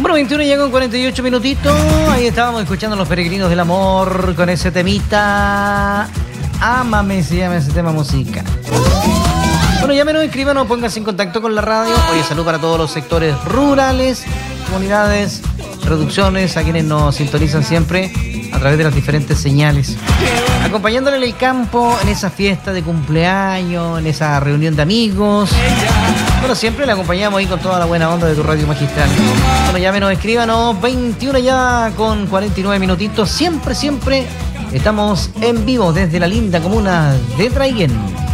Bueno, 21 ya con 48 minutitos. Ahí estábamos escuchando a Los Peregrinos del Amor con ese temita. Ámame, se llama ese tema musical. Bueno, llámenos, escríbanos, pónganse en contacto con la radio. Oye, salud para todos los sectores rurales, comunidades, producciones, a quienes nos sintonizan siempre a través de las diferentes señales. Acompañándole en el campo, en esa fiesta de cumpleaños, en esa reunión de amigos. Bueno, siempre le acompañamos ahí con toda la buena onda de tu radio magistral. Bueno, llámenos, escríbanos, 21 ya con 49 minutitos. Siempre estamos en vivo desde la linda comuna de Traiguén.